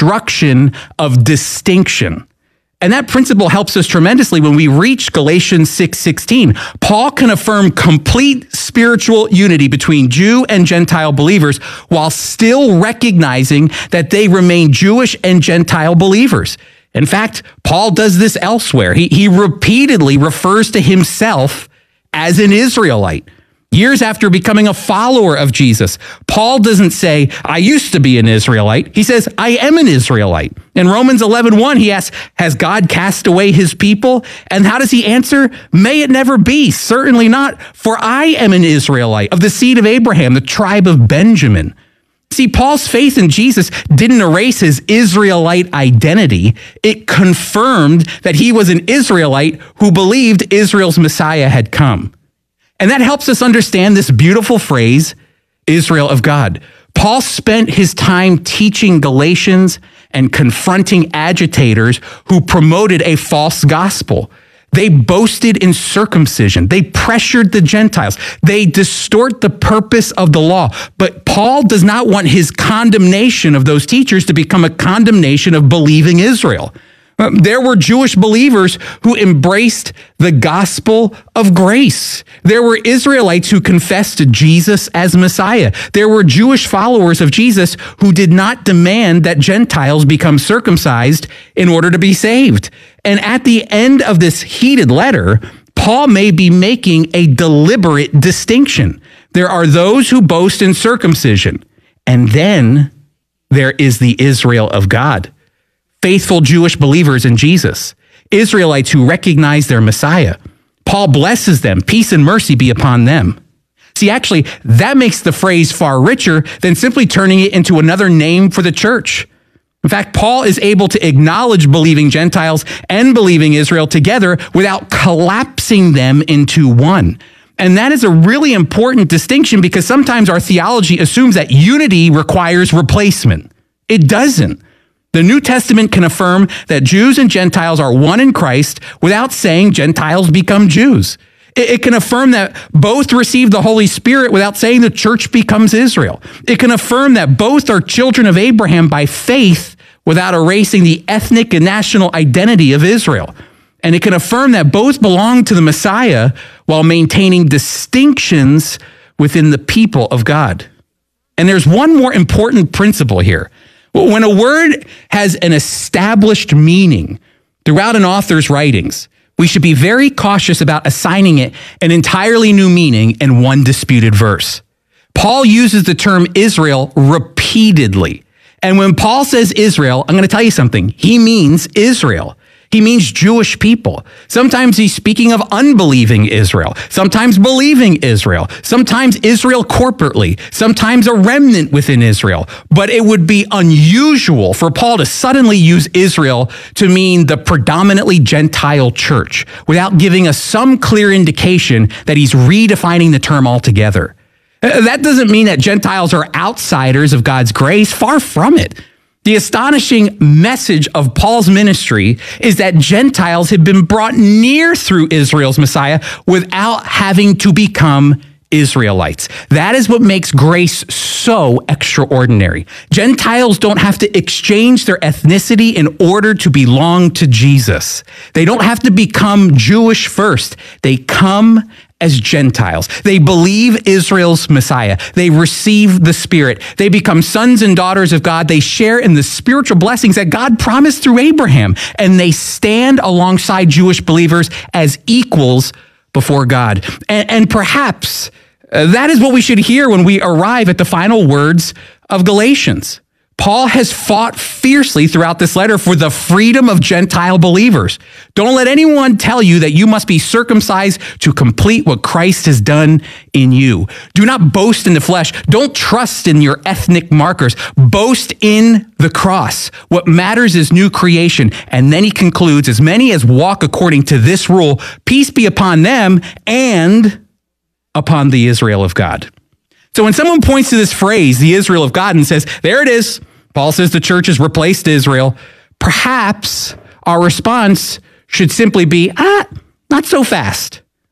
destruction of distinction. And that principle helps us tremendously when we reach Galatians 6:16. Paul can affirm complete spiritual unity between Jew and Gentile believers while still recognizing that they remain Jewish and Gentile believers. In fact, Paul does this elsewhere. He repeatedly refers to himself as an Israelite. Years after becoming a follower of Jesus, Paul doesn't say, I used to be an Israelite. He says, I am an Israelite. In Romans 11:1, he asks, has God cast away his people? And how does he answer? May it never be, certainly not, for I am an Israelite of the seed of Abraham, the tribe of Benjamin. See, Paul's faith in Jesus didn't erase his Israelite identity. It confirmed that he was an Israelite who believed Israel's Messiah had come. And that helps us understand this beautiful phrase, Israel of God. Paul spent his time teaching Galatians and confronting agitators who promoted a false gospel. They boasted in circumcision. They pressured the Gentiles. They distort the purpose of the law. But Paul does not want his condemnation of those teachers to become a condemnation of believing Israel. There were Jewish believers who embraced the gospel of grace. There were Israelites who confessed Jesus as Messiah. There were Jewish followers of Jesus who did not demand that Gentiles become circumcised in order to be saved. And at the end of this heated letter, Paul may be making a deliberate distinction. There are those who boast in circumcision, and then there is the Israel of God. Faithful Jewish believers in Jesus, Israelites who recognize their Messiah. Paul blesses them. Peace and mercy be upon them. See, actually, that makes the phrase far richer than simply turning it into another name for the church. In fact, Paul is able to acknowledge believing Gentiles and believing Israel together without collapsing them into one. And that is a really important distinction because sometimes our theology assumes that unity requires replacement. It doesn't. The New Testament can affirm that Jews and Gentiles are one in Christ without saying Gentiles become Jews. It can affirm that both receive the Holy Spirit without saying the church becomes Israel. It can affirm that both are children of Abraham by faith without erasing the ethnic and national identity of Israel. And it can affirm that both belong to the Messiah while maintaining distinctions within the people of God. And there's one more important principle here. When a word has an established meaning throughout an author's writings, we should be very cautious about assigning it an entirely new meaning in one disputed verse. Paul uses the term Israel repeatedly. And when Paul says Israel, I'm going to tell you something. He means Israel. He means Jewish people. Sometimes he's speaking of unbelieving Israel, sometimes believing Israel, sometimes Israel corporately, sometimes a remnant within Israel. But it would be unusual for Paul to suddenly use Israel to mean the predominantly Gentile church without giving us some clear indication that he's redefining the term altogether. That doesn't mean that Gentiles are outsiders of God's grace. Far from it. The astonishing message of Paul's ministry is that Gentiles have been brought near through Israel's Messiah without having to become Israelites. That is what makes grace so extraordinary. Gentiles don't have to exchange their ethnicity in order to belong to Jesus. They don't have to become Jewish first. They come as Gentiles. They believe Israel's Messiah. They receive the Spirit. They become sons and daughters of God. They share in the spiritual blessings that God promised through Abraham, and they stand alongside Jewish believers as equals before God. And perhaps that is what we should hear when we arrive at the final words of Galatians. Paul has fought fiercely throughout this letter for the freedom of Gentile believers. Don't let anyone tell you that you must be circumcised to complete what Christ has done in you. Do not boast in the flesh. Don't trust in your ethnic markers. Boast in the cross. What matters is new creation. And then he concludes, as many as walk according to this rule, peace be upon them and upon the Israel of God. So when someone points to this phrase, the Israel of God, and says, there it is, Paul says the church has replaced Israel, perhaps our response should simply be, not so fast.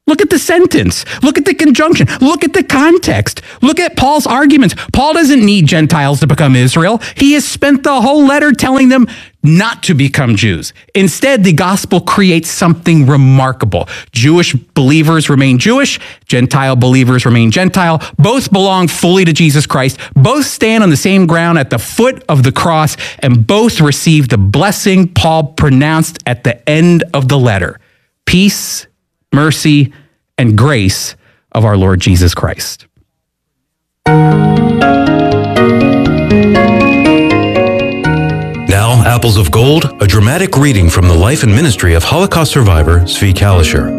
Look at the sentence. Look at the conjunction. Look at the context. Look at Paul's arguments. Paul doesn't need Gentiles to become Israel. He has spent the whole letter telling them not to become Jews. Instead, the gospel creates something remarkable. Jewish believers remain Jewish. Gentile believers remain Gentile. Both belong fully to Jesus Christ. Both stand on the same ground at the foot of the cross, and both receive the blessing Paul pronounced at the end of the letter. Peace, mercy, and grace of our Lord Jesus Christ. Now, Apples of Gold, a dramatic reading from the life and ministry of Holocaust survivor Zvi Kalisher.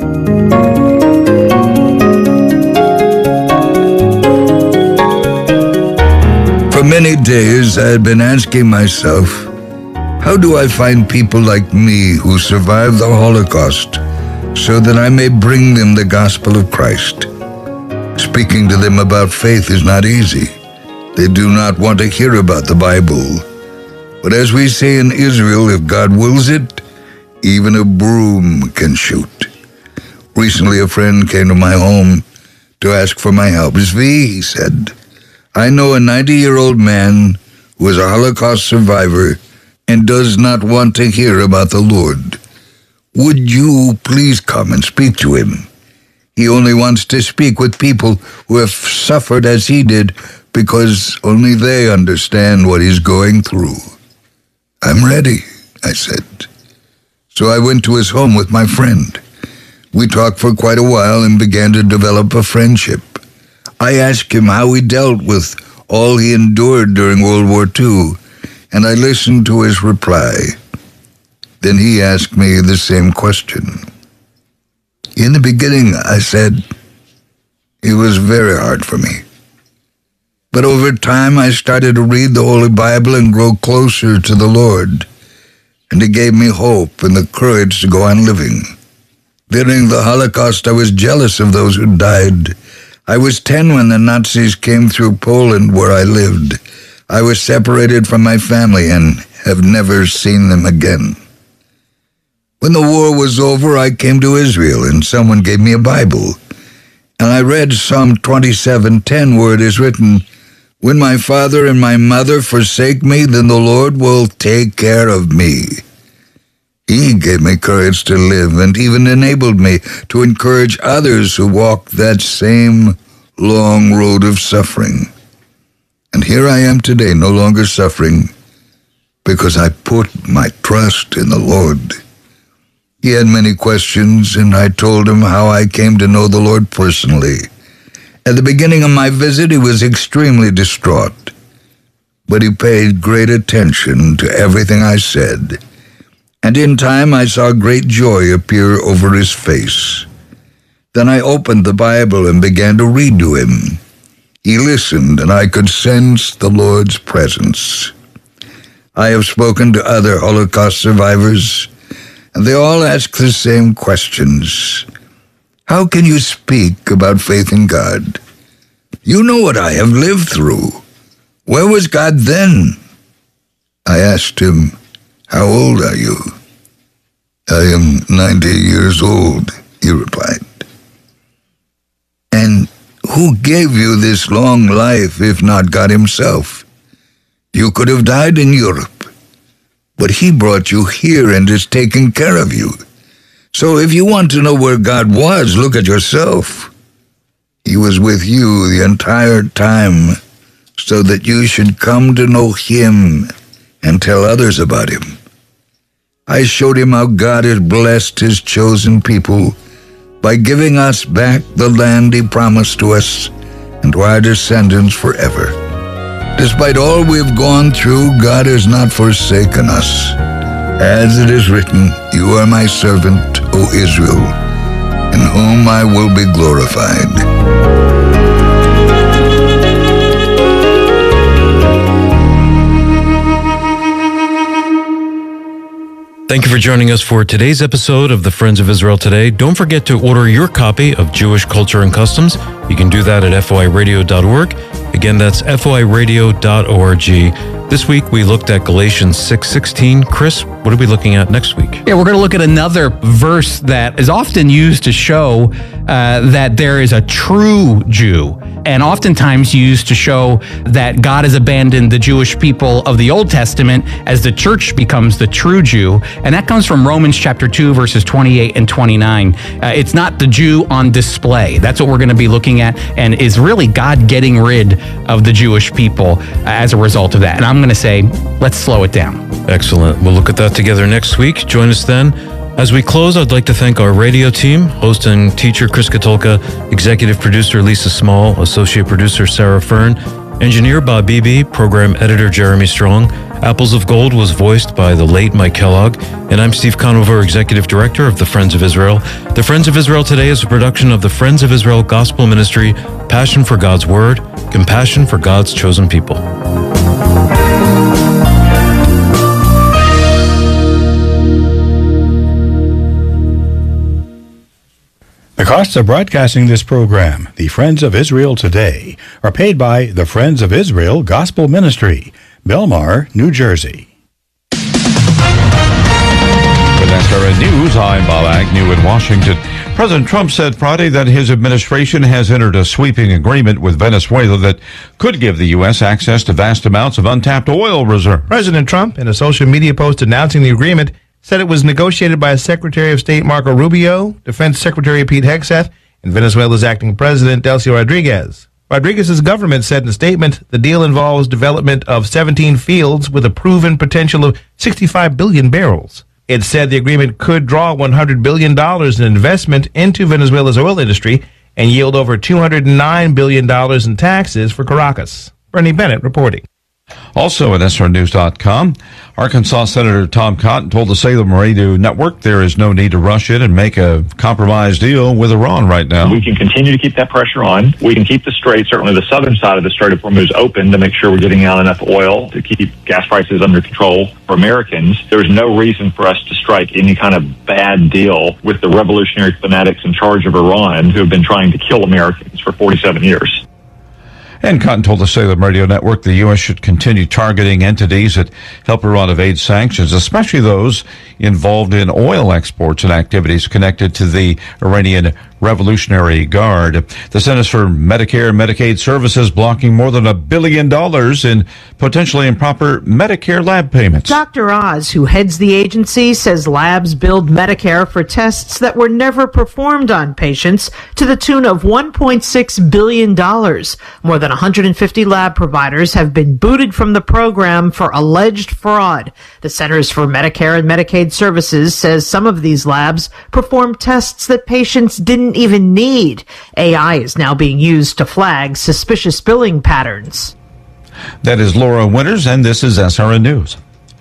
For many days, I had been asking myself, how do I find people like me who survived the Holocaust so that I may bring them the gospel of Christ? Speaking to them about faith is not easy. They do not want to hear about the Bible. But as we say in Israel, if God wills it, even a broom can shoot. Recently, a friend came to my home to ask for my help. Zvi, he said, I know a 90-year-old man who is a Holocaust survivor and does not want to hear about the Lord. Would you please come and speak to him? He only wants to speak with people who have suffered as he did because only they understand what he's going through. I'm ready, I said. So I went to his home with my friend. We talked for quite a while and began to develop a friendship. I asked him how he dealt with all he endured during World War II, and I listened to his reply. Then he asked me the same question. In the beginning, I said, it was very hard for me. But over time, I started to read the Holy Bible and grow closer to the Lord, and it gave me hope and the courage to go on living. During the Holocaust, I was jealous of those who died. I was 10 when the Nazis came through Poland where I lived. I was separated from my family and have never seen them again. When the war was over, I came to Israel, and someone gave me a Bible. And I read Psalm 27:10, where it is written, when my father and my mother forsake me, then the Lord will take care of me. He gave me courage to live and even enabled me to encourage others who walk that same long road of suffering. And here I am today, no longer suffering, because I put my trust in the Lord. He had many questions, and I told him how I came to know the Lord personally. At the beginning of my visit, he was extremely distraught, but he paid great attention to everything I said, and in time I saw great joy appear over his face. Then I opened the Bible and began to read to him. He listened, and I could sense the Lord's presence. I have spoken to other Holocaust survivors, and they all ask the same questions. How can you speak about faith in God? You know what I have lived through. Where was God then? I asked him, how old are you? I am 90 years old, he replied. And who gave you this long life if not God himself? You could have died in Europe, but he brought you here and is taking care of you. So if you want to know where God was, look at yourself. He was with you the entire time so that you should come to know him and tell others about him. I showed him how God has blessed his chosen people by giving us back the land he promised to us and to our descendants forever. Despite all we've gone through, God has not forsaken us. As it is written, you are my servant, O Israel, in whom I will be glorified. Thank you for joining us for today's episode of the Friends of Israel Today. Don't forget to order your copy of Jewish Culture and Customs. You can do that at foiradio.org. Again, that's foiradio.org. This week, we looked at Galatians 6:16. Chris, what are we looking at next week? Yeah, we're going to look at another verse that is often used to show that there is a true Jew, and oftentimes used to show that God has abandoned the Jewish people of the Old Testament as the church becomes the true Jew. And that comes from Romans chapter 2, verses 28 and 29. It's not the Jew on display. That's what we're going to be looking at, and is really God getting rid of the Jewish people as a result of that. And I'm going to say, let's slow it down. Excellent. We'll look at that together next week. Join us then. As we close, I'd like to thank our radio team, host and teacher Chris Katulka, executive producer Lisa Small, associate producer Sarah Fern, engineer Bob Beebe, program editor Jeremy Strong. Apples of Gold was voiced by the late Mike Kellogg, and I'm Steve Conover, executive director of the Friends of Israel. The Friends of Israel Today is a production of the Friends of Israel Gospel Ministry, passion for God's Word, compassion for God's chosen people. The costs of broadcasting this program, The Friends of Israel Today, are paid by the Friends of Israel Gospel Ministry, Belmar, New Jersey. With SRN News, I'm Bob Agnew in Washington. President Trump said Friday that his administration has entered a sweeping agreement with Venezuela that could give the U.S. access to vast amounts of untapped oil reserves. President Trump, in a social media post announcing the agreement, said it was negotiated by Secretary of State Marco Rubio, Defense Secretary Pete Hegseth, and Venezuela's acting president Delcy Rodriguez. Rodriguez's government said in a statement the deal involves development of 17 fields with a proven potential of 65 billion barrels. It said the agreement could draw $100 billion in investment into Venezuela's oil industry and yield over $209 billion in taxes for Caracas. Bernie Bennett reporting. Also at SRNews.com, Arkansas Senator Tom Cotton told the Salem Radio Network there is no need to rush in and make a compromise deal with Iran right now. We can continue to keep that pressure on. We can keep the strait, certainly the southern side of the Strait of Hormuz, open to make sure we're getting out enough oil to keep gas prices under control for Americans. There's no reason for us to strike any kind of bad deal with the revolutionary fanatics in charge of Iran who have been trying to kill Americans for 47 years. And Cotton told the Salem Radio Network the U.S. should continue targeting entities that help Iran evade sanctions, especially those involved in oil exports and activities connected to the Iranian Revolutionary Guard. The Centers for Medicare and Medicaid Services blocking more than $1 billion in potentially improper Medicare lab payments. Dr. Oz, who heads the agency, says labs billed Medicare for tests that were never performed on patients to the tune of $1.6 billion. More than 150 lab providers have been booted from the program for alleged fraud. The Centers for Medicare and Medicaid Services says some of these labs perform tests that patients didn't even need. AI is now being used to flag suspicious billing patterns. That is Laura Winters, and this is SRN News.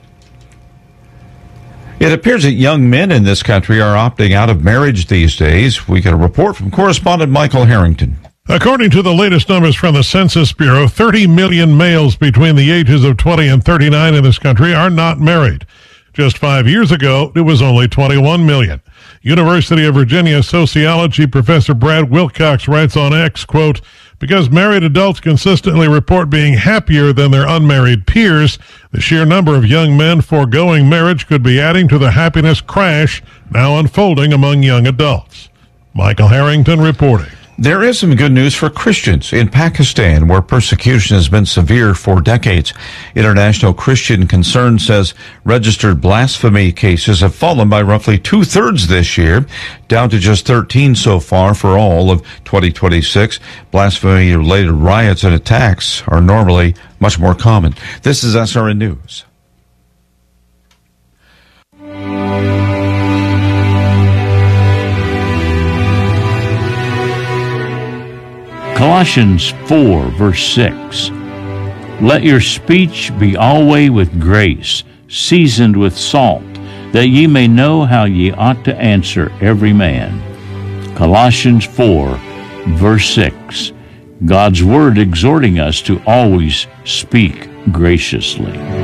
It appears that young men in this country are opting out of marriage these days. We get a report from correspondent Michael Harrington. According to the latest numbers from the Census Bureau, 30 million males between the ages of 20 and 39 in this country are not married. Just 5 years ago, it was only 21 million. University of Virginia sociology professor Brad Wilcox writes on X, quote, because married adults consistently report being happier than their unmarried peers, the sheer number of young men foregoing marriage could be adding to the happiness crash now unfolding among young adults. Michael Harrington reporting. There is some good news for Christians in Pakistan, where persecution has been severe for decades. International Christian Concern says registered blasphemy cases have fallen by roughly 2/3 this year, down to just 13 so far for all of 2026. Blasphemy-related riots and attacks are normally much more common. This is SRN News. Colossians 4, verse 6. Let your speech be always with grace, seasoned with salt, that ye may know how ye ought to answer every man. Colossians 4, verse 6. God's Word exhorting us to always speak graciously.